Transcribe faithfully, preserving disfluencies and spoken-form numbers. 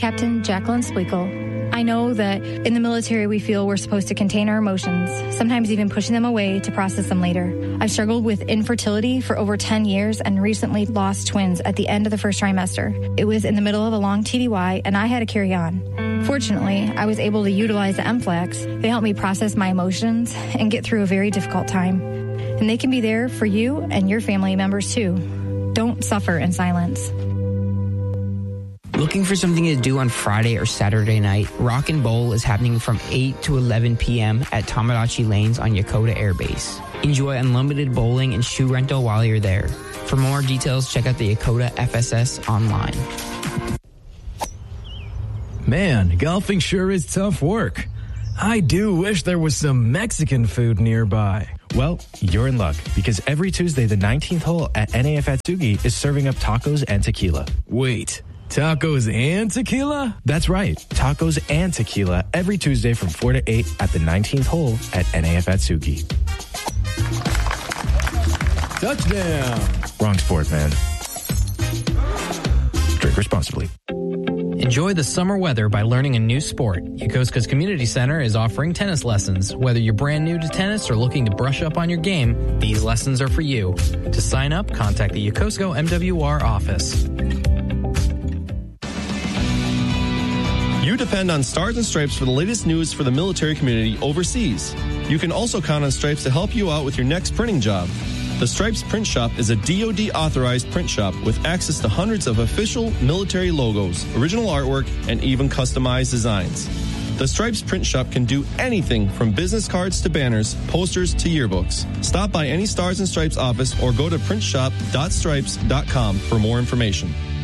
Captain Jacqueline Spliegel. I know that in the military we feel we're supposed to contain our emotions, sometimes even pushing them away to process them later. I've struggled with infertility for over ten years and recently lost twins at the end of the first trimester. It was in the middle of a long T D Y and I had to carry on. Fortunately, I was able to utilize the M FLAX. They helped me process my emotions and get through a very difficult time. And they can be there for you and your family members too. Don't suffer in silence. Looking for something to do on Friday or Saturday night? Rock and Bowl is happening from eight to eleven p.m. at Tomodachi Lanes on Yokota Air Base. Enjoy unlimited bowling and shoe rental while you're there. For more details, check out the Yokota F S S online. Man, golfing sure is tough work. I do wish there was some Mexican food nearby. Well, you're in luck, because every Tuesday the nineteenth hole at N A F Atsugi is serving up tacos and tequila. Wait, tacos and tequila? That's right, tacos and tequila every Tuesday from four to eight at the nineteenth hole at N A F Atsugi. Touchdown! Wrong sport, man. Drink responsibly. Enjoy the summer weather by learning a new sport. Yokosuka's Community Center is offering tennis lessons. Whether you're brand new to tennis or looking to brush up on your game, these lessons are for you. To sign up, contact the Yokosuka M W R office. You depend on Stars and Stripes for the latest news for the military community overseas. You can also count on Stripes to help you out with your next printing job. The Stripes Print Shop is a D O D-authorized print shop with access to hundreds of official military logos, original artwork, and even customized designs. The Stripes Print Shop can do anything from business cards to banners, posters to yearbooks. Stop by any Stars and Stripes office or go to print shop dot stripes dot com for more information.